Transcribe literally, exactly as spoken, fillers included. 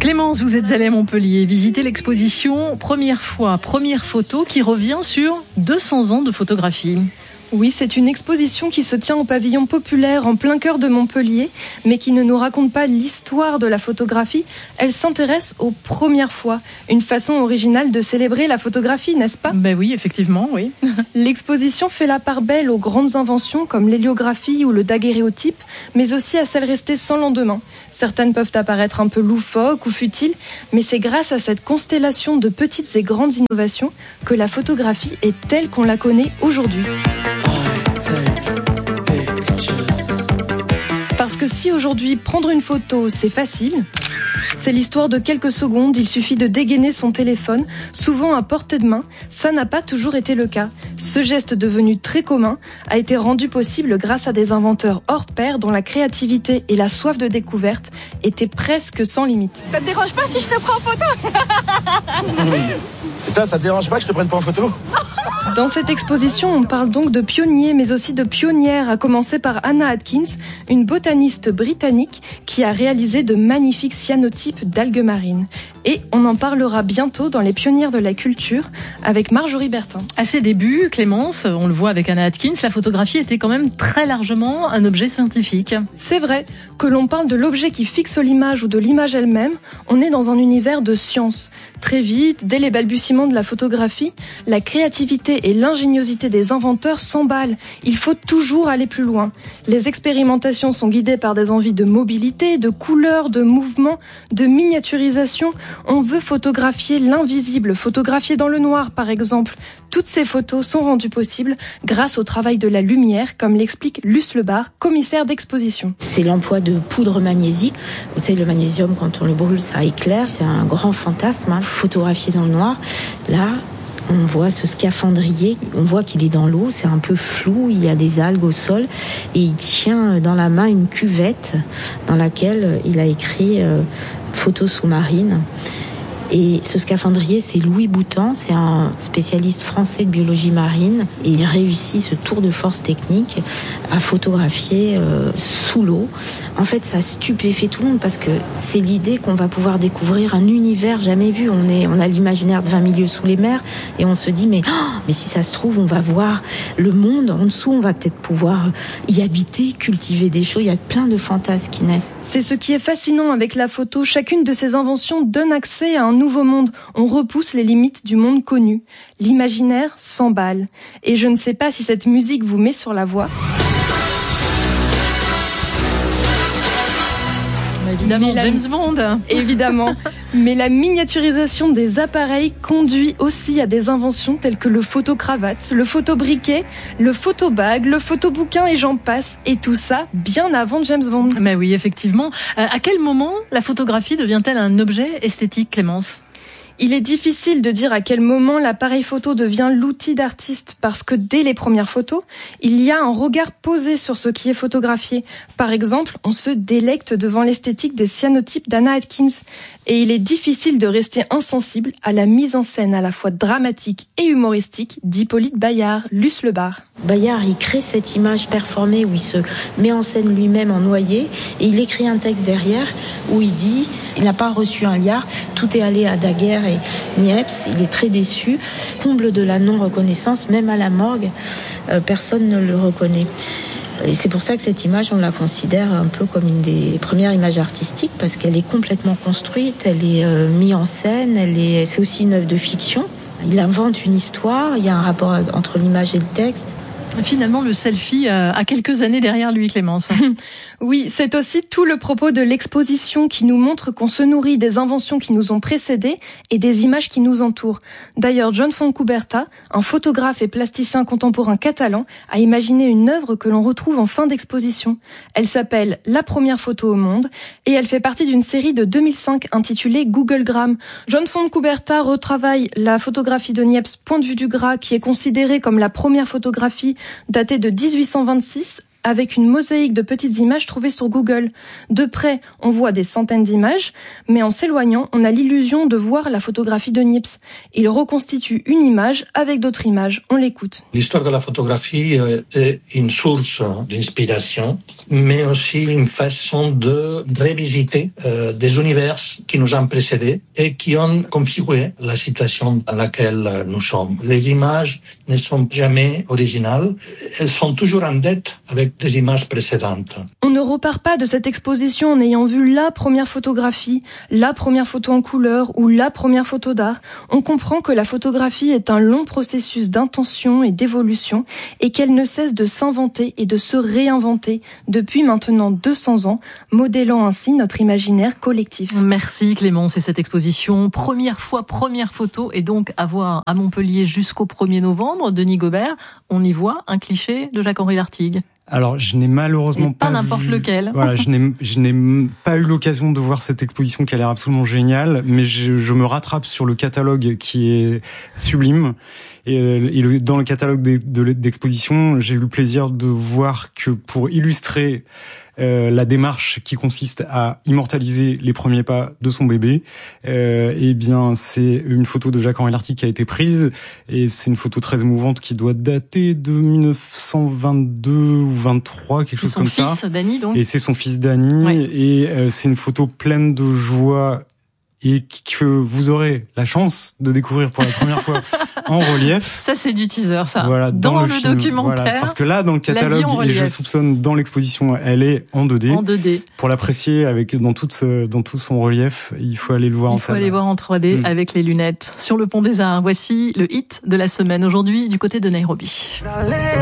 Clémence, vous êtes allée à Montpellier visiter l'exposition Première fois, première photo qui revient sur deux cents ans de photographie. Oui, c'est une exposition qui se tient au pavillon populaire en plein cœur de Montpellier, mais qui ne nous raconte pas l'histoire de la photographie. Elle s'intéresse aux premières fois. Une façon originale de célébrer la photographie, n'est-ce pas ? Ben oui, effectivement, oui. L'exposition fait la part belle aux grandes inventions comme l'héliographie ou le daguerréotype, mais aussi à celles restées sans lendemain. Certaines peuvent apparaître un peu loufoques ou futiles, mais c'est grâce à cette constellation de petites et grandes innovations que la photographie est telle qu'on la connaît aujourd'hui. Parce que si aujourd'hui prendre une photo c'est facile, c'est l'histoire de quelques secondes, il suffit de dégainer son téléphone, souvent à portée de main, ça n'a pas toujours été le cas. Ce geste devenu très commun a été rendu possible grâce à des inventeurs hors pair dont la créativité et la soif de découverte étaient presque sans limite. Ça te dérange pas si je te prends en photo ? Et toi, ça te dérange pas que je te prenne pas en photo ? Dans cette exposition, on parle donc de pionniers, mais aussi de pionnières, à commencer par Anna Atkins, une botaniste britannique qui a réalisé de magnifiques cyanotypes d'algues marines. Et on en parlera bientôt dans les pionnières de la culture avec Marjorie Bertin. À ses débuts, Clémence, on le voit avec Anna Atkins, la photographie était quand même très largement un objet scientifique. C'est vrai, que l'on parle de l'objet qui fixe l'image ou de l'image elle-même, on est dans un univers de science. Très vite, dès les balbutiements de la photographie, la créativité et l'ingéniosité des inventeurs s'emballent. Il faut toujours aller plus loin. Les expérimentations sont guidées par des envies de mobilité, de couleurs, de mouvement, de miniaturisation. On veut photographier l'invisible, photographier dans le noir par exemple. Toutes ces photos sont rendues possibles grâce au travail de la lumière, comme l'explique Luce Lebar, commissaire d'exposition. C'est l'emploi de poudre magnésique. Vous savez, le magnésium, quand on le brûle, ça éclaire. C'est un grand fantasme, hein. Photographier dans le noir. Là, on voit ce scaphandrier, on voit qu'il est dans l'eau, c'est un peu flou, il y a des algues au sol et il tient dans la main une cuvette dans laquelle il a écrit euh, photo sous-marine. Et ce scaphandrier, c'est Louis Boutan, c'est un spécialiste français de biologie marine. Et il réussit ce tour de force technique à photographier euh, sous l'eau. En fait, ça stupéfait tout le monde parce que c'est l'idée qu'on va pouvoir découvrir un univers jamais vu. On est, on a l'imaginaire de vingt milieux sous les mers et on se dit mais, oh, mais si ça se trouve, on va voir le monde en dessous, on va peut-être pouvoir y habiter, cultiver des choses. Il y a plein de fantasmes qui naissent. C'est ce qui est fascinant avec la photo. Chacune de ces inventions donne accès à un nouveau monde. On repousse les limites du monde connu. L'imaginaire s'emballe. Et je ne sais pas si cette musique vous met sur la voie. Évidemment, la... James Bond. Évidemment. Mais la miniaturisation des appareils conduit aussi à des inventions telles que le photo-cravate, le photo-briquet, le photo-bag, le photo-bouquin et j'en passe. Et tout ça bien avant James Bond. Mais oui, effectivement. Euh, à quel moment la photographie devient-elle un objet esthétique, Clémence ? Il est difficile de dire à quel moment l'appareil photo devient l'outil d'artiste parce que dès les premières photos, il y a un regard posé sur ce qui est photographié. Par exemple, on se délecte devant l'esthétique des cyanotypes d'Anna Atkins. Et il est difficile de rester insensible à la mise en scène à la fois dramatique et humoristique d'Hippolyte Bayard, Luce Lebar. Bayard, il crée cette image performée où il se met en scène lui-même en noyé et il écrit un texte derrière où il dit il n'a pas reçu un liard, tout est allé à Daguerre et Niepce, il est très déçu, comble de la non-reconnaissance, même à la morgue, euh, personne ne le reconnaît. Et c'est pour ça que cette image, on la considère un peu comme une des premières images artistiques parce qu'elle est complètement construite, elle est euh, mise en scène, elle est, c'est aussi une œuvre de fiction. Il invente une histoire, il y a un rapport entre l'image et le texte. Finalement, le selfie a quelques années derrière lui, Clémence. Oui, c'est aussi tout le propos de l'exposition qui nous montre qu'on se nourrit des inventions qui nous ont précédés et des images qui nous entourent. D'ailleurs, John Fontcuberta, un photographe et plasticien contemporain catalan, a imaginé une œuvre que l'on retrouve en fin d'exposition. Elle s'appelle « La première photo au monde » et elle fait partie d'une série de deux mille cinq intitulée Googlegram. John Fontcuberta retravaille la photographie de Niepce, point de vue du Gras, qui est considérée comme la première photographie datée de dix-huit cent vingt-six, avec une mosaïque de petites images trouvées sur Google. De près, on voit des centaines d'images, mais en s'éloignant, on a l'illusion de voir la photographie de Niepce. Il reconstitue une image avec d'autres images. On l'écoute. L'histoire de la photographie est une source d'inspiration, mais aussi une façon de revisiter euh, des univers qui nous ont précédés et qui ont configuré la situation dans laquelle nous sommes. Les images ne sont jamais originales, elles sont toujours en dette avec des images précédentes. On ne repart pas de cette exposition en ayant vu la première photographie, la première photo en couleur ou la première photo d'art. On comprend que la photographie est un long processus d'intention et d'évolution et qu'elle ne cesse de s'inventer et de se réinventer depuis maintenant deux cents ans, modélant ainsi notre imaginaire collectif. Merci Clémence, et cette exposition, première fois, première photo, et donc à voir à Montpellier jusqu'au premier novembre. Denis Gobert, on y voit un cliché de Jacques-Henri Lartigue. Alors, je n'ai malheureusement pas, pas n'importe vu, lequel. Voilà, je n'ai, je n'ai pas eu l'occasion de voir cette exposition qui a l'air absolument géniale, mais je, je me rattrape sur le catalogue qui est sublime. Et, et le, dans le catalogue de, de, d'exposition, j'ai eu le plaisir de voir que pour illustrer Euh, la démarche qui consiste à immortaliser les premiers pas de son bébé, euh, eh bien c'est une photo de Jacques-Henri Lartigue qui a été prise, et c'est une photo très émouvante qui doit dater de dix-neuf cent vingt-deux ou vingt-trois, quelque chose comme ça. Son fils Dany, donc. Et c'est son fils Dany, ouais. Et euh, c'est une photo pleine de joie et que vous aurez la chance de découvrir pour la première fois en relief. Ça, c'est du teaser, ça. Voilà, dans, dans le, le film, documentaire. Voilà, parce que là, dans le catalogue, et je soupçonne dans l'exposition, elle est en deux D. En deux D. Pour l'apprécier avec dans toute dans tout son relief, il faut aller le voir il en salle. Il faut aller voir en trois D mmh. avec les lunettes. Sur le pont des Arts, voici le hit de la semaine aujourd'hui du côté de Nairobi.